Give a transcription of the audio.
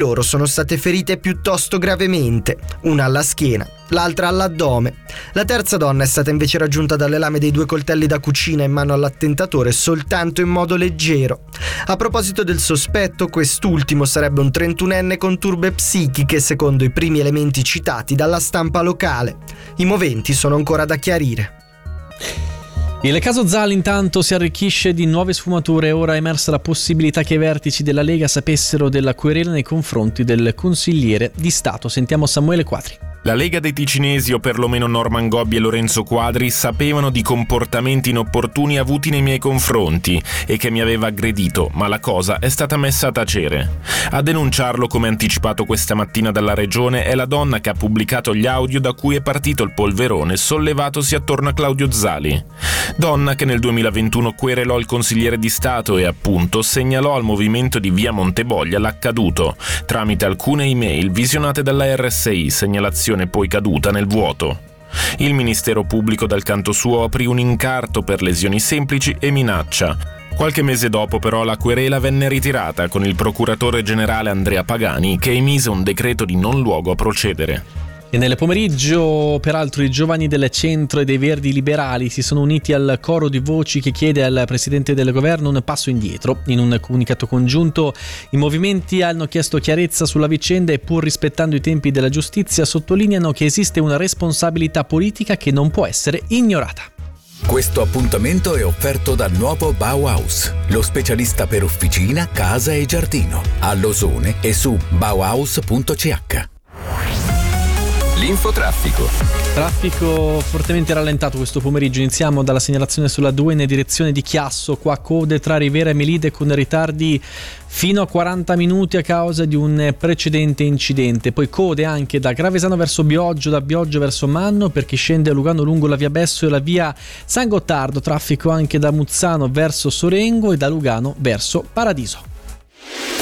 loro sono state ferite piuttosto gravemente, una alla schiena, l'altra all'addome. La terza donna è stata invece raggiunta dalle lame dei 2 coltelli da cucina in mano all'attentatore soltanto in modo leggero. A proposito del sospetto, quest'ultimo sarebbe un 31enne con turbe psichiche, secondo i primi elementi citati dalla stampa locale. I moventi sono ancora da chiarire. Il caso Zali intanto si arricchisce di nuove sfumature. Ora è emersa la possibilità che i vertici della Lega sapessero della querela nei confronti del consigliere di Stato. Sentiamo Samuele Quadri. La Lega dei Ticinesi, o perlomeno Norman Gobbi e Lorenzo Quadri, sapevano di comportamenti inopportuni avuti nei miei confronti e che mi aveva aggredito, ma la cosa è stata messa a tacere. A denunciarlo, come anticipato questa mattina dalla Regione, è la donna che ha pubblicato gli audio da cui è partito il polverone sollevatosi attorno a Claudio Zali. Donna che nel 2021 querelò il consigliere di Stato e appunto segnalò al movimento di via Monteboglia l'accaduto, tramite alcune email visionate dalla RSI, segnalazione poi caduta nel vuoto. Il Ministero Pubblico dal canto suo aprì un incarto per lesioni semplici e minaccia. Qualche mese dopo però la querela venne ritirata con il procuratore generale Andrea Pagani che emise un decreto di non luogo a procedere. E nel pomeriggio, peraltro, i giovani del centro e dei Verdi Liberali si sono uniti al coro di voci che chiede al Presidente del Governo un passo indietro. In un comunicato congiunto, i movimenti hanno chiesto chiarezza sulla vicenda e, pur rispettando i tempi della giustizia, sottolineano che esiste una responsabilità politica che non può essere ignorata. Questo appuntamento è offerto dal nuovo Bauhaus, lo specialista per officina, casa e giardino, a Losone e su bauhaus.ch. L'infotraffico. Traffico fortemente rallentato questo pomeriggio. Iniziamo dalla segnalazione sulla 2 in direzione di Chiasso. Qua code tra Rivera e Melide con ritardi fino a 40 minuti a causa di un precedente incidente. Poi code anche da Gravesano verso Bioggio, da Bioggio verso Manno per chi scende a Lugano lungo la via Besso e la via San Gottardo. Traffico anche da Muzzano verso Sorengo e da Lugano verso Paradiso.